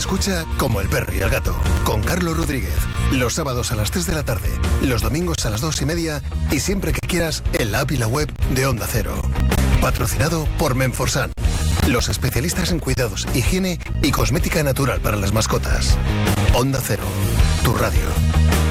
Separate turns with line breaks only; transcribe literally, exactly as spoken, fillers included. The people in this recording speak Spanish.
Escucha Como el perro y el gato, con Carlos Rodríguez. Los sábados a las tres de la tarde, los domingos a las dos y media y siempre que quieras en la app y la web de Onda Cero. Patrocinado por Menforsan, los especialistas en cuidados, higiene y cosmética natural para las mascotas. Onda Cero, tu radio.